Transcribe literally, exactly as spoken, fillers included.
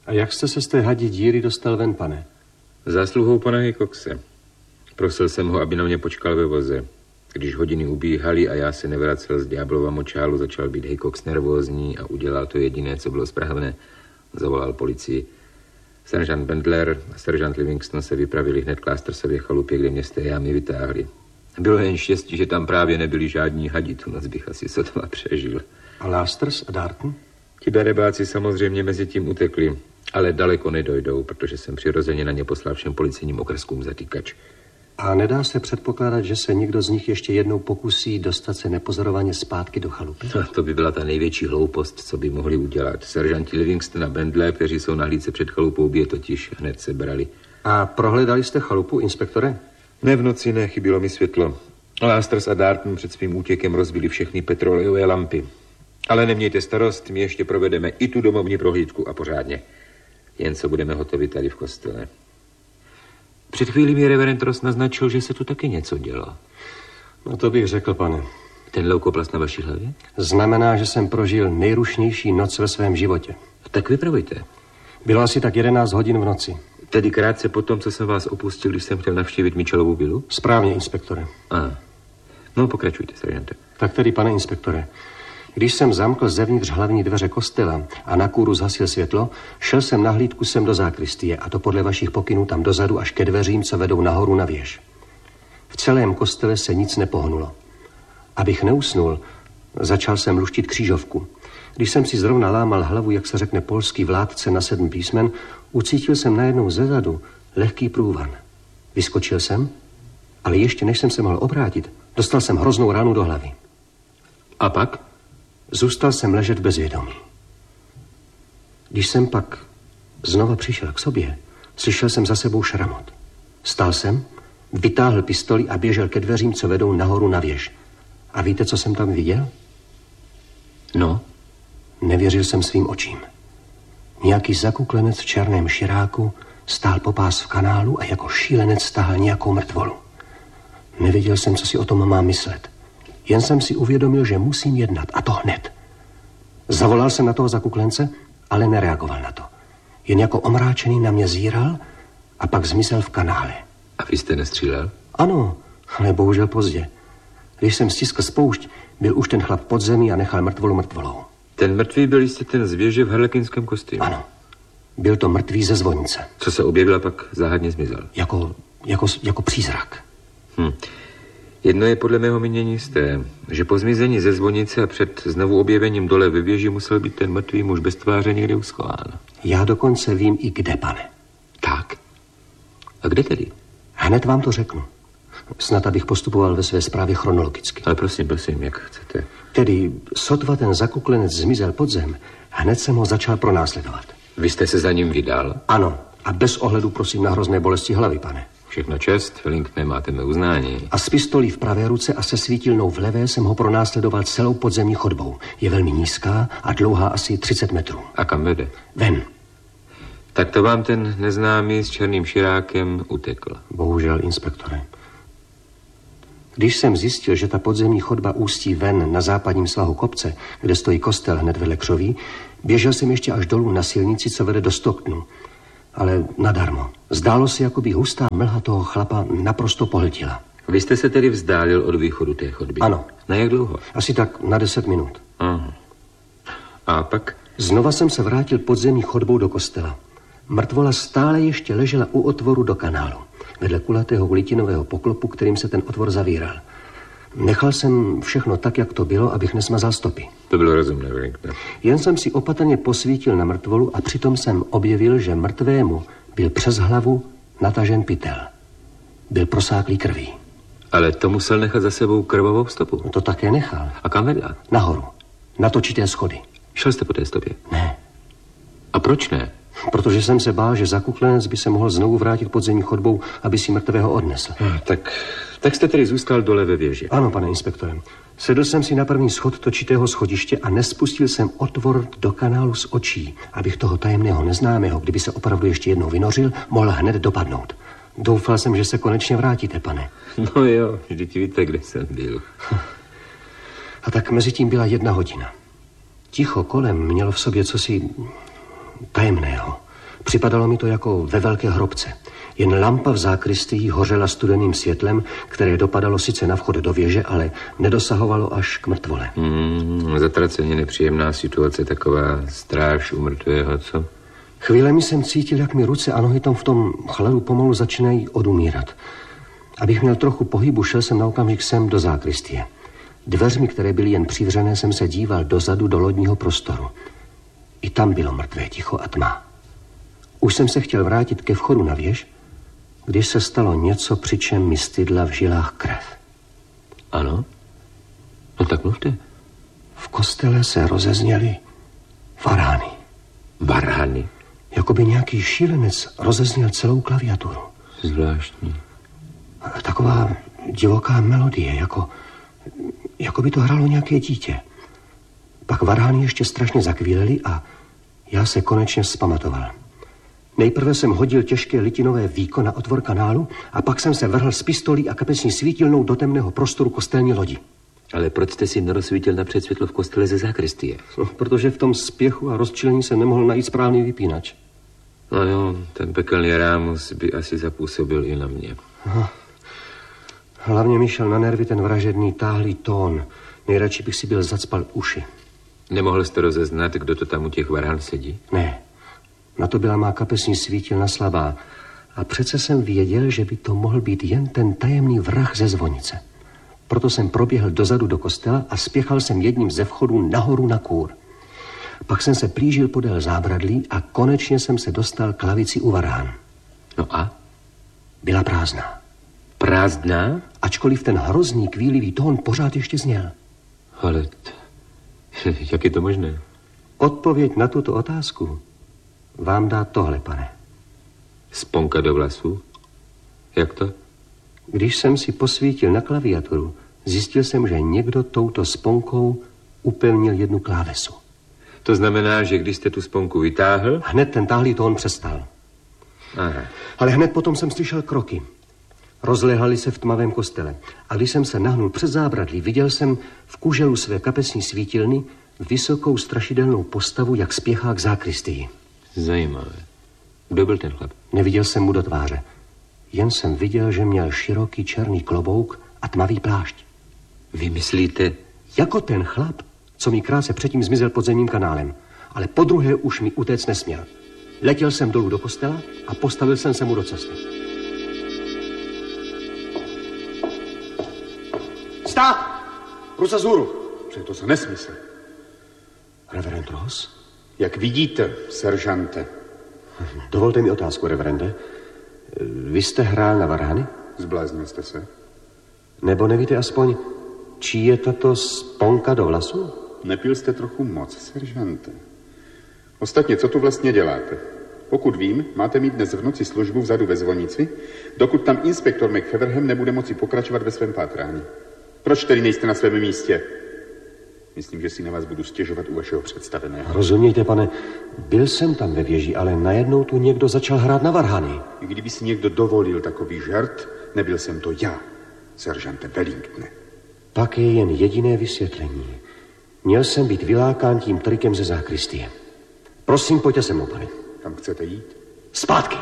A jak jste se z té hadí díry dostal ven, pane? Zásluhou pana Hickokse. Prosil jsem ho, aby na mě počkal ve voze. Když hodiny ubíhaly a já se nevracel z ďáblova močálu, začal být Hickox nervózní a udělal to jediné, co bylo správné. Zavolal policii. Seržant Bendler a seržant Livingston se vypravili hned k Lastersově chalupě, kde mě z té jámy vytáhli. Bylo jen štěstí, že tam právě nebyli žádní hadi, tu noc bych asi sotva přežil. A Lasters a Darton? Ti darebáci samozřejmě mezi tím utekli, ale daleko nedojdou, protože jsem přirozeně na ně poslal všem policejním okreskům zatýkač. A nedá se předpokládat, že se někdo z nich ještě jednou pokusí dostat se nepozorovaně zpátky do chalupy? No, to by byla ta největší hloupost, co by mohli udělat. Seržanti Livingston a Bendler, kteří jsou na hlídce před chalupou, by je totiž hned sebrali. A prohledali jste chalupu, inspektore? Ne, v noci ne, chybilo mi světlo. Lasters a Darton před svým útěkem rozbili všechny petrolejové lampy. Ale nemějte starost, my ještě provedeme i tu domovní prohlídku a pořádně. Jen co budeme hotovi tady v kostele. Před chvílí mi reverend Ross naznačil, že se tu taky něco dělo. No to bych řekl, pane. Ten leukoplast na vaší hlavě? Znamená, že jsem prožil nejrušnější noc ve svém životě. Tak vypravujte. Bylo asi tak jedenáct hodin v noci. Tedy krátce po tom, co jsem vás opustil, když jsem chtěl navštívit Mitchellovu vilu? Správně, inspektore. A. No, pokračujte, seržante. Tak tedy, pane inspektore, když jsem zamkl zevnitř hlavní dveře kostela a na kůru zhasil světlo, šel jsem na hlídku sem do zákristie, a to podle vašich pokynů tam dozadu až ke dveřím, co vedou nahoru na věž. V celém kostele se nic nepohnulo. Abych neusnul, začal jsem luštit křížovku. Když jsem si zrovna lámal hlavu, jak se řekne polský vládce na sedm písmen, ucítil jsem najednou zezadu lehký průvan. Vyskočil jsem, ale ještě než jsem se mohl obrátit, dostal jsem hroznou ránu do hlavy. A pak? Zůstal jsem ležet bez vědomí. Když jsem pak znova přišel k sobě, slyšel jsem za sebou šramot. Stál jsem, vytáhl pistoli a běžel ke dveřím, co vedou nahoru na věž. A víte, co jsem tam viděl? No? Nevěřil jsem svým očím. Nějaký zakuklenec v černém širáku stál popás v kanálu a jako šílenec stáhl nějakou mrtvolu. Nevěděl jsem, co si o tom mám myslet. Jen jsem si uvědomil, že musím jednat, a to hned. Zavolal jsem na toho zakuklence, ale nereagoval na to. Jen jako omráčený na mě zíral a pak zmizel v kanále. A vy jste nestřílel? Ano, ale bohužel pozdě. Když jsem stiskl spoušť, byl už ten chlap pod zemí a nechal mrtvolu mrtvolou. Ten mrtvý byl jste ten z věže v harlekinském kostýmu? Ano, byl to mrtvý ze zvonice. Co se objevil a pak záhadně zmizel? Jako, jako, jako přízrak. Hm. Jedno je podle mého mínění jisté, že po zmizení ze zvonice a před znovu objevením dole ve věži musel být ten mrtvý muž bez tváře někde uschován. Já dokonce vím i kde, pane. Tak? A kde tedy? Hned vám to řeknu. Snad abych postupoval ve své zprávě chronologicky. Ale prosím, prosím, jak chcete. Tedy sotva ten zakuklenec zmizel pod zem, hned jsem ho začal pronásledovat. Vy jste se za ním vydal? Ano, a bez ohledu prosím na hrozné bolesti hlavy, pane. Všechno čest, Wellington, máte mé uznání. A s pistolí v pravé ruce a se svítilnou v levé jsem ho pronásledoval celou podzemní chodbou. Je velmi nízká a dlouhá asi třicet metrů. A kam vede? Ven. Tak to vám ten neznámý s černým širákem utekl. Bohužel, inspektore. Když jsem zjistil, že ta podzemní chodba ústí ven na západním svahu kopce, kde stojí kostel hned vedle křoví, běžel jsem ještě až dolů na silnici, co vede do Stocktonu. Ale nadarmo. Zdálo se, jako by hustá mlha toho chlapa naprosto pohltila. Vy jste se tedy vzdálil od východu té chodby? Ano. Na jak dlouho? Asi tak na deset minut. Aha. A pak? Znova jsem se vrátil podzemní chodbou do kostela. Mrtvola stále ještě ležela u otvoru do kanálu, vedle kulatého litinového poklopu, kterým se ten otvor zavíral. Nechal jsem všechno tak, jak to bylo, abych nesmazal stopy. To bylo rozumné, Wellington. Jen jsem si opatrně posvítil na mrtvolu a přitom jsem objevil, že mrtvému byl přes hlavu natažen pytel. Byl prosáklý krví. Ale to musel nechat za sebou krvavou stopu. No to také nechal. A kam vedla? Nahoru. Na točité schody. Šel jste po té stopě? Ne. A proč ne? Protože jsem se bál, že zakuklenec by se mohl znovu vrátit podzemní chodbou, aby si mrtvého odnesl. Ah, tak, tak jste tedy zůstal dole ve věži. Ano, pane inspektore. Sedl jsem si na první schod točitého schodiště a nespustil jsem otvor do kanálu z očí, abych toho tajemného neznámého, kdyby se opravdu ještě jednou vynořil, mohl hned dopadnout. Doufal jsem, že se konečně vrátíte, pane. No jo, vždyť víte, kde jsem byl. A tak mezi tím byla jedna hodina. Ticho kolem mělo v sobě cosi tajemného. Připadalo mi to jako ve velké hrobce. Jen lampa v zákristii hořela studeným světlem, které dopadalo sice na vchod do věže, ale nedosahovalo až k mrtvole. Hmm, zatraceně nepříjemná situace, taková stráž u mrtvého, co? Chvílemi jsem cítil, jak mi ruce a nohy tam v tom chladu pomalu začínají odumírat. Abych měl trochu pohybu, šel jsem na okamžik sem do zákristie. Dveřmi, které byly jen přivřené, jsem se díval dozadu do lodního prostoru. I tam bylo mrtvé ticho a tma. Už jsem se chtěl vrátit ke vchodu na věž, když se stalo něco, při čem mi stydla v žilách krev. Ano? No tak mluvte. V kostele se rozezněly varány. Varány? Jakoby nějaký šílenec rozezněl celou klaviaturu. Zvláštní. Taková divoká melodie, jako, jako by to hrálo nějaké dítě. Pak varány ještě strašně zakvílely a já se konečně vzpamatoval. Nejprve jsem hodil těžké litinové víko na otvor kanálu a pak jsem se vrhl s pistolí a kapesní svítilnou do temného prostoru kostelní lodi. Ale proč jste si nerozsvítil napřed světlo v kostele ze zákristie? No, protože v tom spěchu a rozčilení se nemohl najít správný vypínač. No jo, ten pekelný rámus by asi zapůsobil i na mě. Aha. Hlavně mi šel na nervy ten vražedný táhlý tón. Nejradši bych si byl zacpal uši. Nemohl jste rozeznat, kdo to tam u těch varán sedí? Ne. Na to byla má kapesní svítilna slabá. A přece jsem věděl, že by to mohl být jen ten tajemný vrah ze zvonice. Proto jsem proběhl dozadu do kostela a spěchal jsem jedním ze vchodů nahoru na kůr. Pak jsem se plížil podél zábradlí a konečně jsem se dostal k lavici u varán. No a? Byla prázdná. Prázdná? Ačkoliv ten hrozný kvílivý tón pořád ještě zněl. Ale t... jak je to možné? Odpověď na tuto otázku vám dá tohle, pane. Sponka do vlasů? Jak to? Když jsem si posvítil na klaviaturu, zjistil jsem, že někdo touto sponkou upevnil jednu klávesu. To znamená, že když jste tu sponku vytáhl... Hned ten táhlý tón přestal. Aha. Ale hned potom jsem slyšel kroky. Rozléhali se v tmavém kostele. A když jsem se nahnul před zábradlí, viděl jsem v kuželu své kapesní svítilny vysokou strašidelnou postavu, jak spěchá k zákristii. Zajímavé. Kdo byl ten chlap? Neviděl jsem mu do tváře. Jen jsem viděl, že měl široký černý klobouk a tmavý plášť. Vy myslíte? Jako ten chlap, co mi krátce předtím zmizel podzemním kanálem. Ale podruhé už mi utéct nesměl. Letěl jsem dolů do kostela a postavil jsem se mu do cesty. Stát! Ruce vzhůru! Že je to za nesmysl. Reverend Ross? Jak vidíte, seržante. Dovolte mi otázku, reverende. Vy jste hrál na varány? Zbláznil jste se? Nebo nevíte aspoň, čí je tato sponka do vlasu? Nepil jste trochu moc, seržante. Ostatně, co tu vlastně děláte? Pokud vím, máte mít dnes v noci službu vzadu ve zvonici, dokud tam inspektor McFeverham nebude moci pokračovat ve svém pátrání. Proč tedy nejste na svém místě? Myslím, že si na vás budu stěžovat u vašeho představeného. Rozumějte, pane, byl jsem tam ve věži, ale najednou tu někdo začal hrát na varhany. Kdyby si někdo dovolil takový žart, nebyl jsem to já, seržante Wellingtone. Pak je jen jediné vysvětlení. Měl jsem být vylákán tím trikem ze zákristie. Prosím, pojďte se mnou, pane. Kam chcete jít? Zpátky!